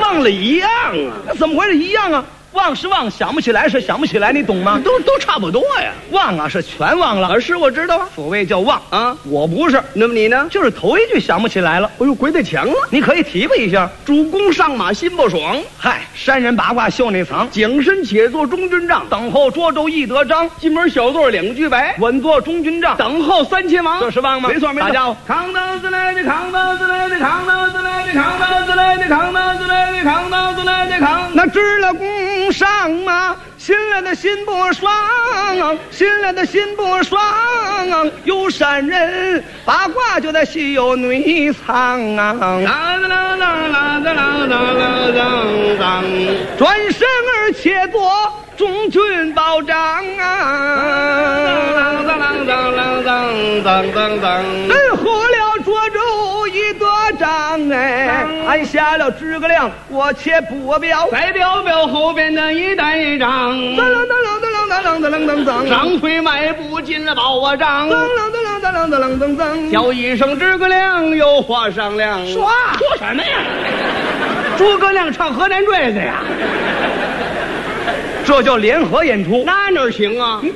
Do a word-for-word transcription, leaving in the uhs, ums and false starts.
忘了一样啊？ 那怎么回事？一样啊？忘是忘，想不起来是想不起来，你懂吗？ 都都差不多呀。 忘啊是全忘了， 啊，是我知道啊。 所谓叫忘啊， 我不是。 那么你呢？ 就是头一句想不起来了。 哎呦，鬼得强了！ 你可以提拔一下。 主公上马心不爽， 嗨，山人八卦袖内藏， 景深且作中军帐， 等候涿州易得章， 进门小座两句白， 稳坐中军帐， 等候三千王。 这是忘吗？ 没错没错。 大家伙， 扛刀子来的扛刀子来的扛刀子来的扛刀子来的扛刀子来的扛刀子来的扛。 那知了弓上马。新来的心不爽，新来的心不爽，有山人八卦就在西游内藏啊！转身而且夺中军保障啊！真活了涿州一得章哎，按下了诸葛亮，我且不表， 再表表后边的一带章。 噔噔噔噔噔噔噔噔， 长腿迈步进了保我帐。 噔噔噔噔噔噔噔噔， 叫一声诸葛亮，有话商量。 说说什么呀？诸葛亮唱河南坠子呀？ 这叫联合演出， 那哪行啊？